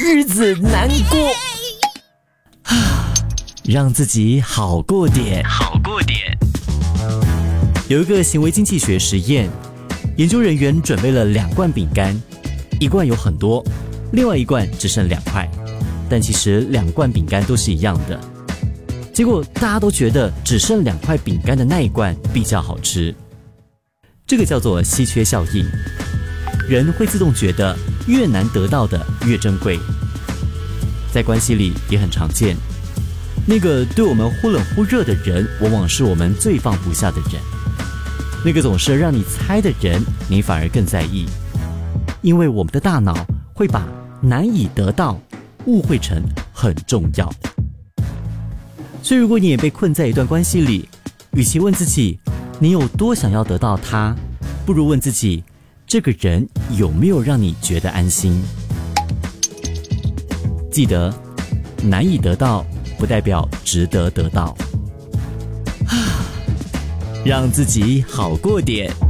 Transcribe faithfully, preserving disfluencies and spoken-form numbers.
日子难过。让自己好过点，好过点。有一个行为经济学实验，研究人员准备了两罐饼干，一罐有很多，另外一罐只剩两块，但其实两罐饼干都是一样的。结果大家都觉得只剩两块饼干的那一罐比较好吃，这个叫做稀缺效应。人会自动觉得越难得到的越珍贵，在关系里也很常见。那个对我们忽冷忽热的人，往往是我们最放不下的人。那个总是让你猜的人，你反而更在意，因为我们的大脑会把难以得到误会成很重要。所以如果你也被困在一段关系里，与其问自己你有多想要得到他，不如问自己这个人有没有让你觉得安心。记得难以得到不代表值得得到，让自己好过点。